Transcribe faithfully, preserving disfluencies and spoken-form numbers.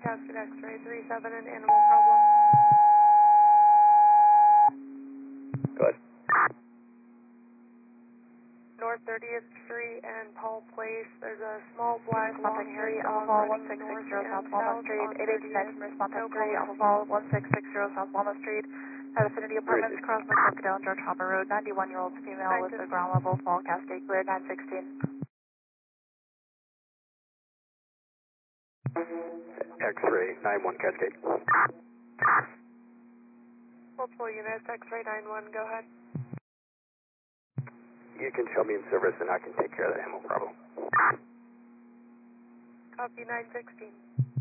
Cascade X-ray three seven, an animal problem. Go ahead. North thirtieth Street and Paul Place. There's a small black Response long-haired three, dog Alpha running one six six north zero and South Walnut south Street, on eight eight two next, thirtieth. response No three, callers. Alpha one six six zero South Walnut Street, at Affinity Apartments, across McCorkadale and George Hopper Road, ninety-one-year-old female with the ground level fall cascade clear, nine sixteen. X-ray nine one Cascade. Multiple units, X-ray nine one, go ahead. You can show me in service and I can take care of the animal problem. Copy nine sixteen.